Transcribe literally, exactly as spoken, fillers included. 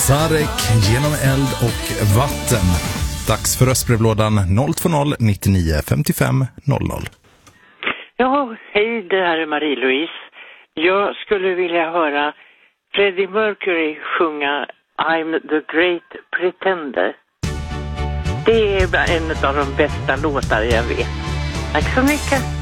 Sarek, Genom eld och vatten. Dags för röstbrevlådan noll två noll nittionio femtiofem noll noll. Ja, hej, det här är Marie-Louise. Jag skulle vilja höra Freddie Mercury sjunga I'm the Great Pretender. Det är en av de bästa låtar jag vet. Tack så mycket.